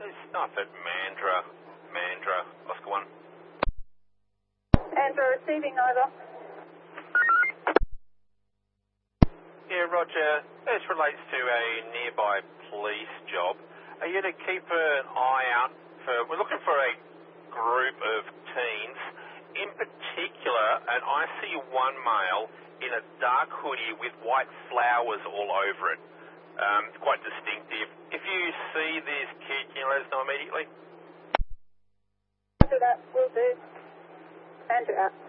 Starford, Mandra, Oscar 1. Andrew receiving, over. Yeah, Roger. This relates to a nearby police job. Are you to keep an eye out for... We're looking for a group of teens. In particular, and I see one male in a dark hoodie with white flowers all over it. It's quite distinctive. If you see this kid, can you let us know immediately? After that, will do. Andrew out.